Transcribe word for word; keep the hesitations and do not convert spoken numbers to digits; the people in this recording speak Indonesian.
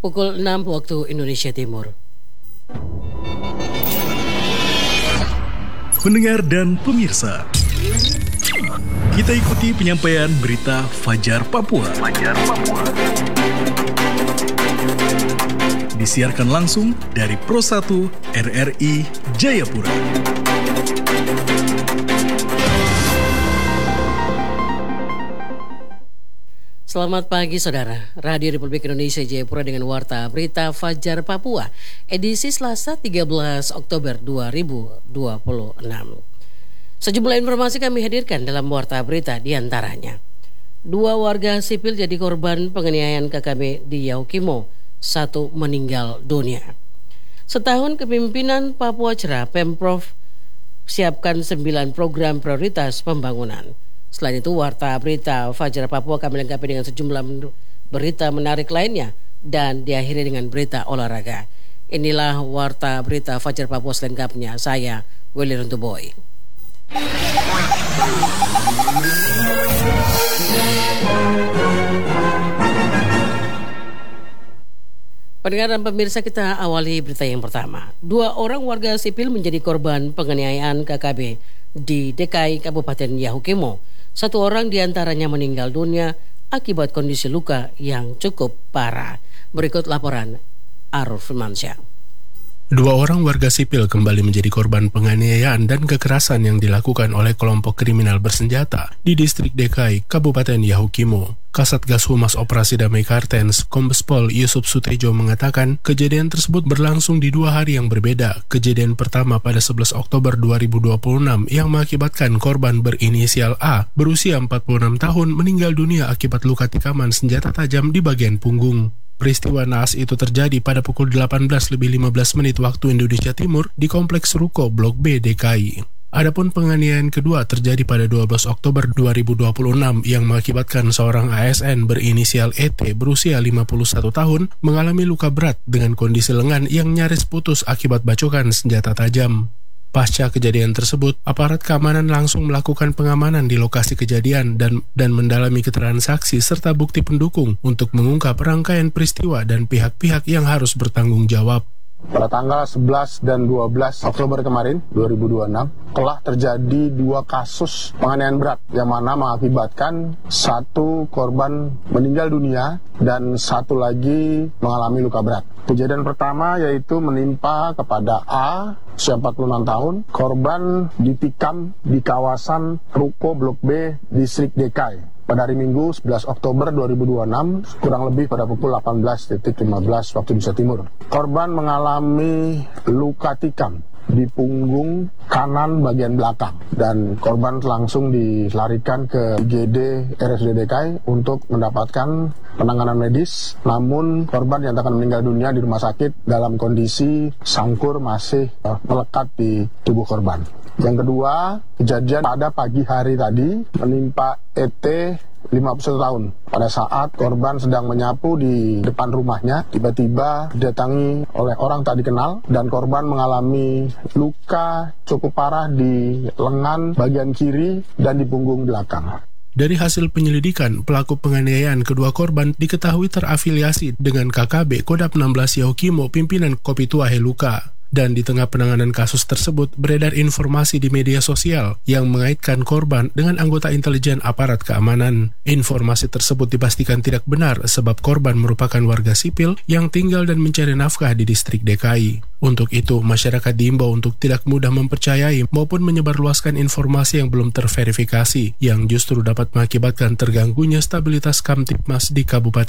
Pukul enam waktu Indonesia Timur. Pendengar dan pemirsa, kita ikuti penyampaian berita Fajar Papua. Fajar Papua. Disiarkan langsung dari Pro satu R R I Jayapura. Selamat pagi saudara, Radio Republik Indonesia Jayapura dengan Warta Berita Fajar Papua, edisi Selasa tiga belas Oktober dua ribu dua puluh enam. Sejumlah informasi kami hadirkan dalam Warta Berita, diantaranya dua warga sipil jadi korban penganiayaan K K B di Yaukimo, satu meninggal dunia. Setahun kepemimpinan Papua Cerah, Pemprov siapkan sembilan program prioritas pembangunan. Selain itu, Warta Berita Fajar Papua kami lengkapi dengan sejumlah berita menarik lainnya dan diakhiri dengan berita olahraga. Inilah Warta Berita Fajar Papua selengkapnya. Saya Willy Runtuboy. Pendengar dan pemirsa, kita awali berita yang pertama. Dua orang warga sipil menjadi korban penganiayaan K K B di D K I Kabupaten Yaukimo. Satu orang diantaranya meninggal dunia akibat kondisi luka yang cukup parah. Berikut laporan Aruf Firmansyah. Dua orang warga sipil kembali menjadi korban penganiayaan dan kekerasan yang dilakukan oleh kelompok kriminal bersenjata di distrik D K I Kabupaten Yaukimo. Kasatgas Humas Operasi Damai Kartens, Kombes Pol Yusuf Sutejo mengatakan kejadian tersebut berlangsung di dua hari yang berbeda. Kejadian pertama pada sebelas Oktober dua ribu dua puluh enam yang mengakibatkan korban berinisial A berusia empat puluh enam tahun meninggal dunia akibat luka tikaman senjata tajam di bagian punggung. Peristiwa naas itu terjadi pada pukul delapan belas lebih lima belas menit waktu Indonesia Timur di Kompleks Ruko Blok B D K I. Adapun penganiayaan kedua terjadi pada dua belas Oktober dua ribu dua puluh enam yang mengakibatkan seorang A S N berinisial E T berusia lima puluh satu tahun mengalami luka berat dengan kondisi lengan yang nyaris putus akibat bacokan senjata tajam. Pasca kejadian tersebut, aparat keamanan langsung melakukan pengamanan di lokasi kejadian dan dan mendalami keterangan saksi serta bukti pendukung untuk mengungkap rangkaian peristiwa dan pihak-pihak yang harus bertanggung jawab. Pada tanggal sebelas dan dua belas Oktober kemarin dua ribu dua puluh enam telah terjadi dua kasus penganiayaan berat yang mana mengakibatkan satu korban meninggal dunia dan satu lagi mengalami luka berat. Kejadian pertama yaitu menimpa kepada A, usia empat puluh enam tahun, korban ditikam di kawasan Ruko Blok B, Distrik D K I. Pada hari Minggu sebelas Oktober dua ribu dua puluh enam, kurang lebih pada pukul delapan belas lima belas waktu Indonesia Timur. Korban mengalami luka tikam di punggung kanan bagian belakang dan korban langsung dilarikan ke I G D R S U D D K I untuk mendapatkan penanganan medis. Namun korban dinyatakan meninggal dunia di rumah sakit dalam kondisi sangkur masih uh, melekat di tubuh korban. Yang kedua, kejadian pada pagi hari tadi menimpa E T lima puluh satu tahun. Pada saat korban sedang menyapu di depan rumahnya, tiba-tiba didatangi oleh orang tak dikenal dan korban mengalami luka cukup parah di lengan bagian kiri dan di punggung belakang. Dari hasil penyelidikan, pelaku penganiayaan kedua korban diketahui terafiliasi dengan K K B Kodam enam belas Yaukimo pimpinan Kopi Tua Heluka. Dan di tengah penanganan kasus tersebut beredar informasi di media sosial yang mengaitkan korban dengan anggota intelijen aparat keamanan. Informasi tersebut dipastikan tidak benar sebab korban merupakan warga sipil yang tinggal dan mencari nafkah di distrik D K I. Untuk itu, masyarakat diimbau untuk tidak mudah mempercayai maupun menyebarluaskan informasi yang belum terverifikasi yang justru dapat mengakibatkan terganggunya stabilitas Kamtipmas di Kabupaten